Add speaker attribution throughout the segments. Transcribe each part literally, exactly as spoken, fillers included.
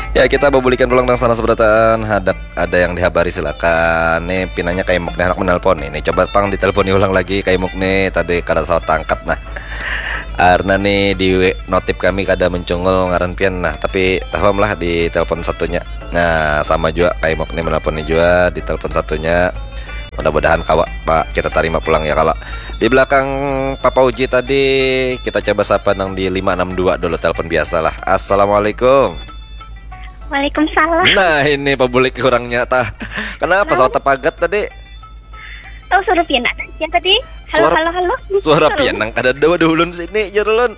Speaker 1: Ya kita babulikan pulang dengan sana seberatan. Ada ada yang dihabari silakan. Nih pinanya kayak muk nih anak menelpon nih. Nih coba pang diteleponi ulang lagi kayak muk nih tadi kada salah tangkat nah. Karena nih di notif kami kada mencungul ngaran pian nah tapi taham lah di telepon satunya. Nah sama juga kayak muk nih menelpon nih juga di telepon satunya. Mudah-mudahan kawak Pak kita terima pulang ya. Kalau di belakang Papa Uji tadi kita coba sapa nang di lima enam dua dulu telepon biasa lah. Assalamualaikum.
Speaker 2: Waalaikumsalam.
Speaker 1: Nah ini publik kurang nyata. Kenapa
Speaker 2: Halo?
Speaker 1: saut pagat tadi?
Speaker 2: Oh suara pian ada yang tadi. Halo
Speaker 1: Suara-
Speaker 2: halo halo.
Speaker 1: Suara
Speaker 2: Halo.
Speaker 1: pianang kada ada dahulun sini jarulun.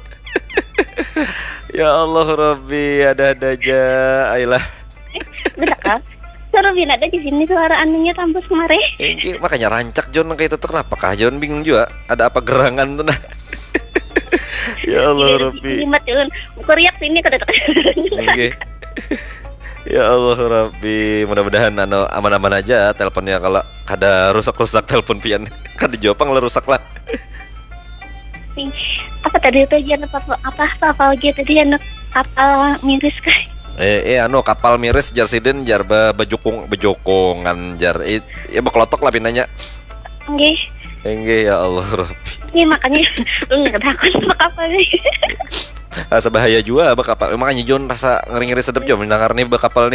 Speaker 1: Ya Allah Rabbi ada-ada aja. Ayolah.
Speaker 2: Bisa kah? Suara pian ada di sini suara anunya tambus kemarin.
Speaker 1: Ini makanya rancak John kayak itu tuh kenapa kah John bingung juga. Ada apa gerangan tuh nah. Ya Allah Rabbi.
Speaker 2: Limat yun. Kuriak sini kada tak.
Speaker 1: Oke. Ya Allah Rabbi, mudah-mudahan anu aman-aman aja teleponnya kalau kada rusak-rusak telepon pian. Kan di Jepang lah rusak lah.
Speaker 2: Apa tadi itu jan apa apa apa lagi tadi anak apa miris kah?
Speaker 1: Eh, eh anu kapal miris jar siden jar be, bejokong bejokongan jar eh, ya beklotok lah pinanya.
Speaker 2: Nggih.
Speaker 1: Enggak ya Allah Rabbi.
Speaker 2: Ini makanya lu nggak takut sama kapal nih.
Speaker 1: Rasa bahaya juga bak kapal. Makanya John rasa ngeri-ngeri sedep John mendengar nih bak kapal nih.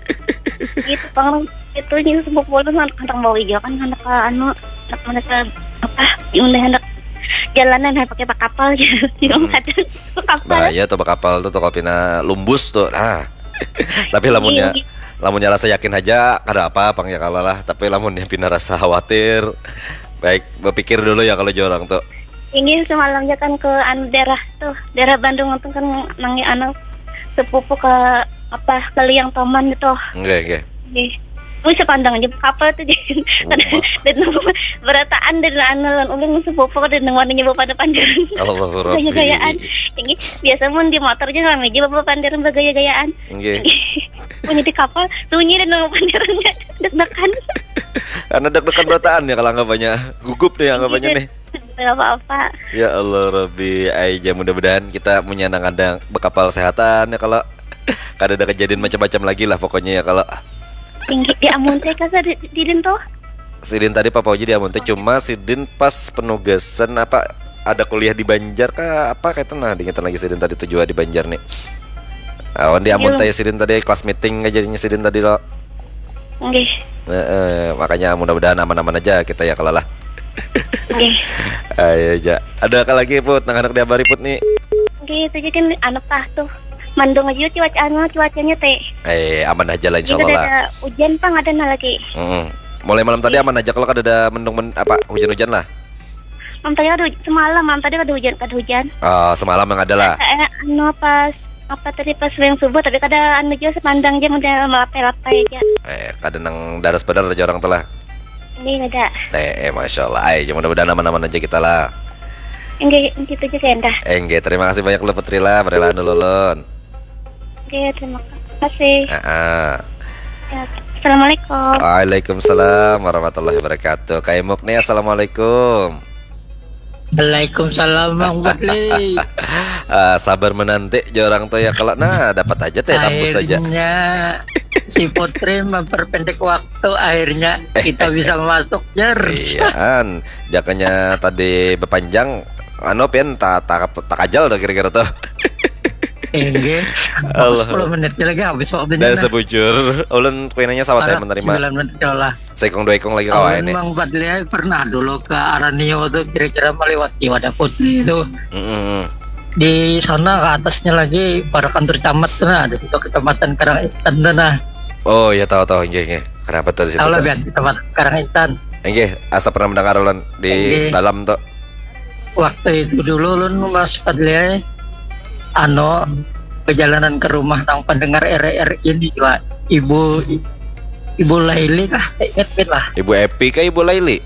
Speaker 2: Gitu bang itu nih sebuah bola anak anak bawa hijau kan anak anu anak anak apa yang hendak jalanan hay pakai pak kapal gitu. Yang ada kapal.
Speaker 1: Bahaya tuh bak kapal tuh tuh kalau pina lumbus tuh. Nah. Tapi lamunnya lamunnya rasa yakin aja kada apa pang ya kalau lah. Tapi lamunnya pina rasa khawatir. Baik, berpikir dulu ya kalau jorang tuh.
Speaker 2: Ini semalamnya kan ke anu daerah tuh daerah Bandung itu kan nangi anak sepupu ke apa ke liang taman itu.
Speaker 1: Enggak, enggak.
Speaker 2: Nih, lu sepandang aja kapal tuh jadi dan berataan dan anu lan ulun sepupu dan warnanya bawa pada pandaran.
Speaker 1: Allah Rabbi.
Speaker 2: Gaya-gayaan. Ini biasa mun di motor aja rame aja bawa pandaran bergaya-gayaan.
Speaker 1: Enggak.
Speaker 2: Punya di kapal sunyi dan bawa pandaran deg-degan.
Speaker 1: Karena deg-degan berataan ya kalau anggapannya. Gugup deh anggapannya nih.
Speaker 2: Gak apa-apa.
Speaker 1: Ya Allah Rabbi, aja mudah-mudahan kita punya nang-nang bekapal kesehatan ya kalau kada ada kejadian macam-macam lagi lah pokoknya ya kalau
Speaker 2: Tinggi di amun teh kasar di didin tuh.
Speaker 1: Sidin tadi Papa Uji di Amunte cuma Sidin pas penugasan apa ada kuliah di Banjar kah apa kayak nah diingetan lagi Sidin tadi tujuan di Banjar nih. Awan di Amunte ya Sidin tadi kelas meeting aja jadinya Sidin tadi loh.
Speaker 2: Nggih.
Speaker 1: Eh, eh, makanya mudah-mudahan aman-aman aja kita ya kalau lah.
Speaker 2: Nggih.
Speaker 1: Ayo aja. Ada apa lagi Put? Anak-anak di Abari Put nih.
Speaker 2: Nggih, itu kan anak tah tuh. Mandung aja cuaca anu cuacanya teh.
Speaker 1: Eh aman aja lah
Speaker 2: Jika
Speaker 1: insyaallah lah.
Speaker 2: ada hujan pang ada na lagi.
Speaker 1: Hmm. Mulai malam tadi aman aja kalau kada ada mendung men, apa hujan-hujan lah.
Speaker 2: Mam tadi ada huj- semalam, mam tadi ada hujan, ada hujan.
Speaker 1: Oh, semalam yang ada lah.
Speaker 2: Eh, anu pas apa tadi pas yang subuh tadi kada anu aja sepandang jam udah melapai-lapai aja.
Speaker 1: Eh kada nang daras badar aja orang telah.
Speaker 2: Ini ada.
Speaker 1: Eh, eh masya Allah. Ayo mudah-mudahan aman-aman aja kita lah.
Speaker 2: Enggak gitu aja kendah.
Speaker 1: Eh, enggak, terima kasih banyak lo Putri lah, berilah nululun.
Speaker 2: Oke, terima kasih.
Speaker 1: Ah, ah.
Speaker 2: Ya, Assalamualaikum.
Speaker 1: Waalaikumsalam warahmatullahi wabarakatuh. Kayak muk nih assalamualaikum.
Speaker 3: Waalaikumsalam Bang Fadli.
Speaker 1: Ah, sabar menanti aja orang tuh ya kalau nah dapat aja teh tambus saja.
Speaker 3: Akhirnya si Putri memperpendek waktu, akhirnya kita bisa masuk jer.
Speaker 1: Iya an, jakanya tadi berpanjang anu pian tak tak tak ajal tuh kira-kira tuh.
Speaker 3: Enggak,
Speaker 1: Allah.
Speaker 3: sepuluh menit lagi habis waktunya.
Speaker 1: Dan
Speaker 3: nah.
Speaker 1: sebujur, ulun kuinanya sama teh
Speaker 3: Arah
Speaker 1: menerima.
Speaker 3: sembilan menit lah.
Speaker 1: Sekong dua ekong lagi kawan ini.
Speaker 3: Bang Fadli pernah dulu ke Aranio tuh kira-kira melewati Wadah Putri itu.
Speaker 1: Mm-mm.
Speaker 3: Di sana ke atasnya lagi pada kantor camat tuh nah, ada di kecamatan Karangitan tuh nah.
Speaker 1: Oh ya tahu tahu nggih nggih. Kenapa tuh di situ?
Speaker 3: Tahu lah
Speaker 1: tuh?
Speaker 3: kan kecamatan Karangitan.
Speaker 1: Nggih, asa pernah mendengar ulun di
Speaker 3: Nggih.
Speaker 1: dalam tuh.
Speaker 3: Waktu itu dulu lu Mas Fadli ano perjalanan ke rumah nang pendengar R R ini juga ibu ibu Laili kah inget lah
Speaker 1: Ibu Epi kah Ibu Laili?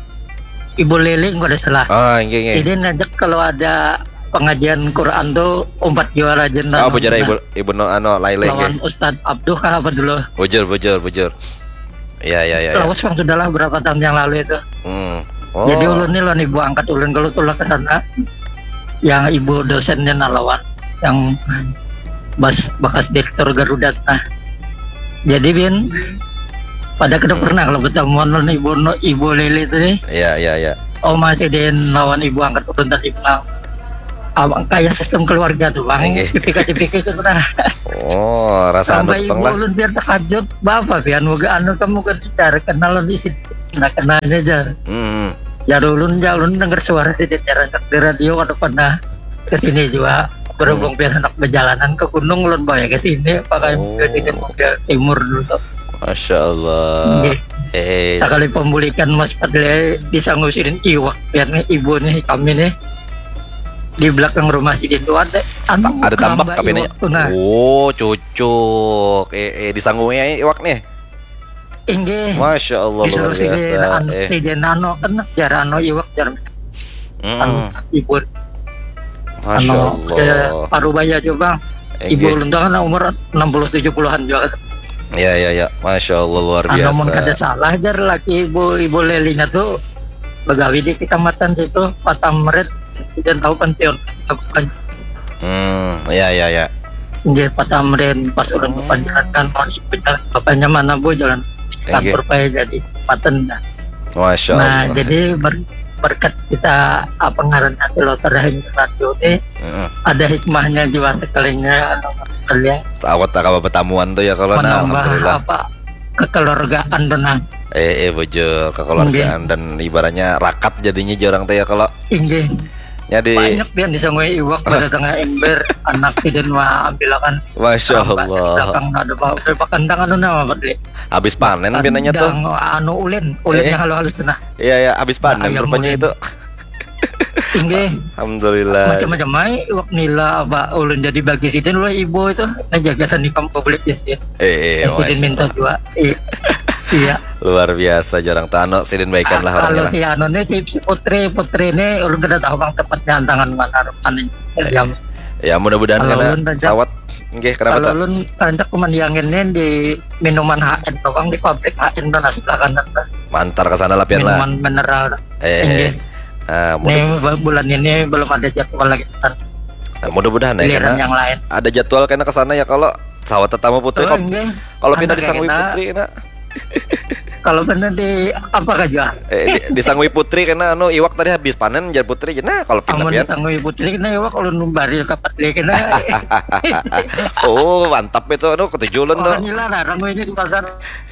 Speaker 3: ibu Lili nggak ada salah.
Speaker 1: Ah nggih nggih.
Speaker 3: Jadi ngajak kalau ada pengajian Quran tuh umat juara jenderal.
Speaker 1: Oh bujur Ibu Ibu no ano Laili
Speaker 3: lawan
Speaker 1: nggih.
Speaker 3: Ustadz Abduh kah apa dulu?
Speaker 1: Bujur bujur bujur. Iya iya iya. Ya.
Speaker 3: Lawas bang sudah lah berapa tahun yang lalu itu.
Speaker 1: Hmm. Oh.
Speaker 3: Jadi ulun nih lawan ibu angkat ulun kalau tulah ke sana. Yang ibu dosennya nalawan yang bas bekas direktur Garuda. Nah, jadi Bin pada kena pernah kalau pertemuan lawan ibu no, ibu Lele itu nih.
Speaker 1: Iya iya iya.
Speaker 3: Oh masih den lawan ibu angkat turun tadi bilang abang kayak sistem keluarga tuh bang.
Speaker 1: Oke.
Speaker 3: Tipika-tipika itu pernah.
Speaker 1: Oh, rasa anut
Speaker 3: Sampai
Speaker 1: bang
Speaker 3: ibu
Speaker 1: lah.
Speaker 3: ulun biar terkajut bapak biar moga anu kamu kan bicara kenalan di sini. Nah kenalnya aja.
Speaker 1: Hmm.
Speaker 3: Ya ulun ya ulun dengar suara si den di radio kada pernah kesini juga. Berhubung biar anak perjalanan ke gunung ulun bawa ke sini pakai
Speaker 1: Oh.
Speaker 3: mobil di mobil timur dulu.
Speaker 1: Masya Allah.
Speaker 3: Nggih.
Speaker 1: Eh,
Speaker 3: Sekali pembulikan Mas Padle disanggusin iwak biar nih ibu nih kami nih di belakang rumah si Dindo ada anu,
Speaker 1: ada tambak
Speaker 3: keramba
Speaker 1: tapi ini.
Speaker 3: iwak tuh, nah.
Speaker 1: Oh, cucuk. Eh, eh disanggungnya iwak nih.
Speaker 3: Inggih.
Speaker 1: Masya Allah luar
Speaker 3: Disuruh si
Speaker 1: biasa.
Speaker 3: Den anu
Speaker 1: Eh.
Speaker 3: si Den anu kan jar anu iwak jar anu
Speaker 1: Mm.
Speaker 3: ibu
Speaker 1: Masya
Speaker 3: anu ke
Speaker 1: Allah.
Speaker 3: Parubaya juga.
Speaker 1: Eh,
Speaker 3: Ibu
Speaker 1: nggih.
Speaker 3: ulun tuh kan umur enam puluh tujuh puluhan juga.
Speaker 1: Ya ya ya. Masya Allah luar
Speaker 3: Anu
Speaker 1: biasa.
Speaker 3: mun kada salah jar laki ibu ibu Lelinya tuh begawi di kecamatan situ Patamret dan tahu pensiun bukan
Speaker 1: Hmm, ya ya ya.
Speaker 3: Nggih Patamret pas ulun kepanjatan mau ibu jalan bapaknya mana bu jalan
Speaker 1: Nggih.
Speaker 3: kantor paya jadi paten.
Speaker 1: Masya
Speaker 3: Nah
Speaker 1: Allah.
Speaker 3: jadi ber- berkat kita apa ngaranna Piloter Radio ini
Speaker 1: Heeh.
Speaker 3: ada hikmahnya juga sekalinya anu kalian
Speaker 1: Sawat tak apa pertemuan tuh ya kalau nah
Speaker 3: menambah
Speaker 1: alhamdulillah.
Speaker 3: apa kekeluargaan tenang.
Speaker 1: Eh eh bojo kekeluargaan dan ibaratnya rakat jadinya jarang teh ya kalau
Speaker 3: Inggih
Speaker 1: jadi
Speaker 3: banyak pian disangui iwak pada tengah ember anak tidak mah ambilakan.
Speaker 1: Masya Allah.
Speaker 3: Belakang ada bawa dari kandang anu nama Pak.
Speaker 1: Habis panen pinanya tuh.
Speaker 3: Kandang anu ulen, ulen
Speaker 1: Eh.
Speaker 3: yang halus-halus tenah.
Speaker 1: Iya ya habis panen
Speaker 3: Ayam
Speaker 1: rupanya
Speaker 3: ulen.
Speaker 1: itu.
Speaker 3: Inggih
Speaker 1: Alhamdulillah.
Speaker 3: macam-macam mai iwak nila apa ulun jadi bagi sidin ulah ibu itu najaga sani kamu publik di sini.
Speaker 1: Eh, eh
Speaker 3: Eh, sidin
Speaker 1: Masya
Speaker 3: minta
Speaker 1: Allah.
Speaker 3: juga. Iya. Iya.
Speaker 1: Luar biasa jarang tano sidin baikan lah
Speaker 3: Ah,
Speaker 1: orangnya
Speaker 3: kalau
Speaker 1: lah.
Speaker 3: si anu nih si, si putri putri ini ulun kada tahu bang tepatnya antangan mana rupanya. Yang
Speaker 1: Ya mudah-mudahan
Speaker 3: Kalau
Speaker 1: karena
Speaker 3: ulun tajam-
Speaker 1: sawat nggih kenapa
Speaker 3: kalau
Speaker 1: tak?
Speaker 3: ulun kandak kumandianginnya di minuman H N bang di pabrik H N dan sebelah kanan tuh.
Speaker 1: Mantar ke sana lah pian lah.
Speaker 3: Minuman mineral.
Speaker 1: Eh, eh.
Speaker 3: Inggih.
Speaker 1: Nah, mudah,
Speaker 3: Nih bulan ini belum ada jadwal lagi kan
Speaker 1: mudah-mudahan ya
Speaker 3: giliran
Speaker 1: karena
Speaker 3: yang lain.
Speaker 1: ada jadwal karena ke sana ya kalau sawat tetamu putri
Speaker 3: Oh,
Speaker 1: kalau
Speaker 3: enggak.
Speaker 1: kalau pindah
Speaker 3: Anak
Speaker 1: disangui
Speaker 3: kita-
Speaker 1: putri nak
Speaker 3: Kalau benar di apa aja?
Speaker 1: eh, di, disangui putri karena anu iwak tadi habis panen jar putri nah kalau pindah
Speaker 3: Amun
Speaker 1: pian
Speaker 3: disangui putri kena ya kalau numbari kapat le kena.
Speaker 1: oh mantap itu anu ketujulan tuh
Speaker 3: Orang nila larang ini di pasar.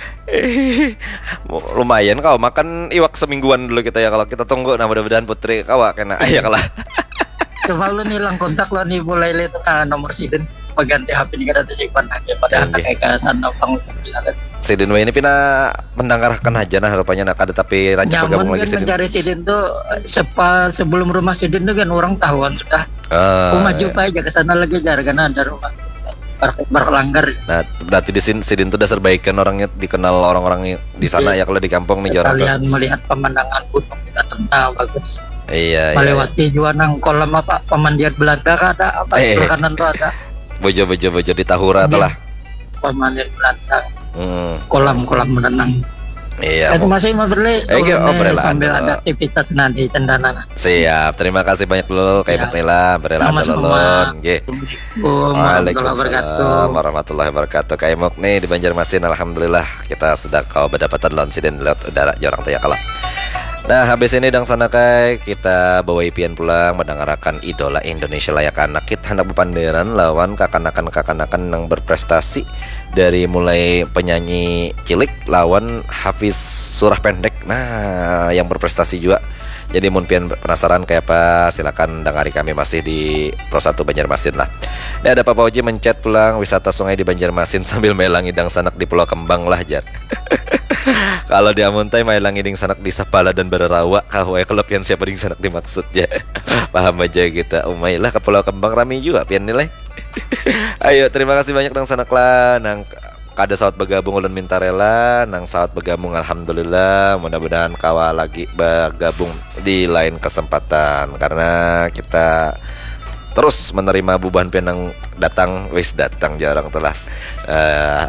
Speaker 1: lumayan kau makan iwak semingguan dulu kita ya kalau kita tunggu nah mudah-mudahan putri kau kena ayah kalah
Speaker 3: Coba lu nilang kontak lo nih mulai le itu nah, nomor sidin pengganti H P ini kada simpan aja pada
Speaker 1: Oke.
Speaker 3: anak kayak sana bang.
Speaker 1: Sidin ini pina mendengarkan aja nah rupanya nak ada tapi rancang bergabung
Speaker 3: Nyaman
Speaker 1: lagi
Speaker 3: kan
Speaker 1: Sidin
Speaker 3: mencari sidin tuh sepa sebelum rumah sidin tuh kan orang tahuan sudah.
Speaker 1: Ah,
Speaker 3: Aku maju
Speaker 1: ya.
Speaker 3: pak aja ke sana lagi jar karena ada rumah ber- berlanggar.
Speaker 1: Nah, berarti di sini Sidin tuh dasar baikan orangnya dikenal orang-orang di sana ya kalau di kampung nih jarang tuh.
Speaker 3: Kalian melihat pemandangan gunung kita tenang bagus.
Speaker 1: Iya, iya.
Speaker 3: Melewati juga nang kolam apa pemandian Belanda kan ada apa
Speaker 1: Eh.
Speaker 3: sebelah kanan tuh ada
Speaker 1: Bojo bojo bojo di Tahura
Speaker 3: Iya.
Speaker 1: telah.
Speaker 3: pemandian Belanda
Speaker 1: Hmm,
Speaker 3: kolam-kolam berenang.
Speaker 1: iya.
Speaker 3: Itu
Speaker 1: Mo.
Speaker 3: masih mau beli
Speaker 1: Eh, iya, oh, berelaan
Speaker 3: sambil
Speaker 1: dulu.
Speaker 3: ada aktivitas nanti cendana.
Speaker 1: Siap. Terima kasih banyak dulu kayak
Speaker 3: Ya.
Speaker 1: Nila, berelaan
Speaker 3: Sama-sama.
Speaker 1: lulun. Nggih.
Speaker 3: Assalamualaikum warahmatullahi wabarakatuh.
Speaker 1: Waalaikumsalam warahmatullahi wabarakatuh. Kayak Mok nih di Banjarmasin alhamdulillah kita sudah kau berdapatan lawan Sidin lewat udara jarang teh ya kalau. Nah habis ini dang sana kai kita bawa ipian pulang mendengarkan idola Indonesia layak anak kita hendak berpanderan lawan kakanakan-kakanakan yang berprestasi dari mulai penyanyi cilik lawan Hafiz surah pendek nah yang berprestasi juga. Jadi mun pian penasaran kayak apa silakan dengari kami masih di Pro satu Banjarmasin lah. Ini ada Papa Oji mencet pulang wisata sungai di Banjarmasin sambil melangi dang sanak di Pulau Kembang lah jar. Kalau di Amuntai mailang iding sanak di Sapala dan Bererawa kahwe kalau pian siapa ding sanak dimaksudnya. Paham aja kita umai lah ke Pulau Kembang rame juga pian nilai. Ayo terima kasih banyak nang sanak lah nang kada saat bergabung ulun minta rela nang saat bergabung alhamdulillah mudah-mudahan kawa lagi bergabung di lain kesempatan karena kita terus menerima bubahan penang datang wis datang jarang telah uh,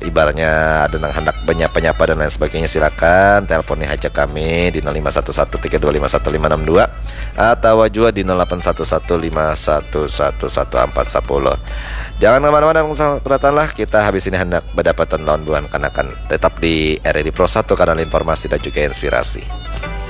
Speaker 1: ibaratnya ada yang hendak penyapa-nyapa dan lain sebagainya, silakan teleponi aja kami di nol lima satu satu tiga dua lima satu lima enam dua atau juga di nol delapan satu satu lima satu satu satu empat satu nol. Jangan kemana-mana, perhatianlah, kita habis ini hendak mendapatkan lawan buan, karena akan tetap di R R I Pro satu, kanal informasi dan juga inspirasi.